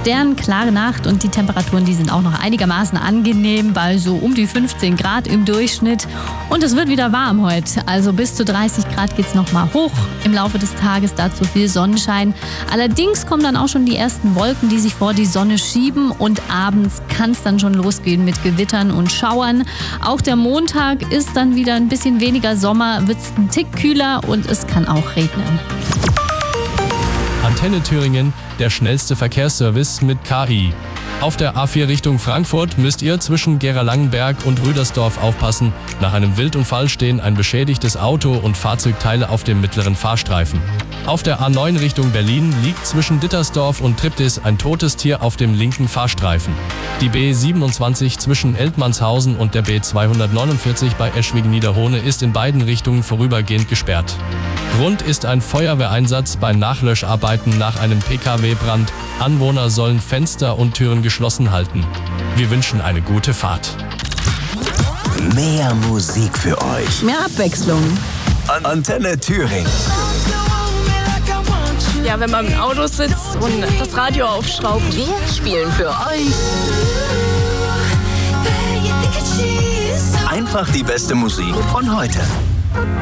sternklare Nacht und die Temperaturen, die sind auch noch einigermaßen angenehm, bei so um die 15 Grad im Durchschnitt. Und es wird wieder warm heute, also bis zu 30 Grad geht's noch mal hoch. Im Laufe des Tages dazu viel Sonnenschein. Allerdings kommen dann auch schon die ersten Wolken, die sich vor die Sonne schieben und abends kann es dann schon losgehen mit Gewittern und Schauern. Auch der Montag ist dann wieder ein bisschen weniger Sommer, wird es ein Tick kühler und es kann auch regnen. Antenne Thüringen, der schnellste Verkehrsservice mit KI. Auf der A4 Richtung Frankfurt müsst ihr zwischen Gera-Langenberg und Rüdersdorf aufpassen. Nach einem Wildunfall stehen ein beschädigtes Auto und Fahrzeugteile auf dem mittleren Fahrstreifen. Auf der A9 Richtung Berlin liegt zwischen Dittersdorf und Triptis ein totes Tier auf dem linken Fahrstreifen. Die B27 zwischen Eltmannshausen und der B249 bei Eschwegen-Niederhohne ist in beiden Richtungen vorübergehend gesperrt. Grund ist ein Feuerwehreinsatz bei Nachlöscharbeiten nach einem Pkw-Brand. Anwohner sollen Fenster und Türen geschlossen halten. Wir wünschen eine gute Fahrt. Mehr Musik für euch. Mehr Abwechslung. Antenne Thüringen. Ja, wenn man im Auto sitzt und das Radio aufschraubt. Wir spielen für euch Einfach die beste Musik von heute.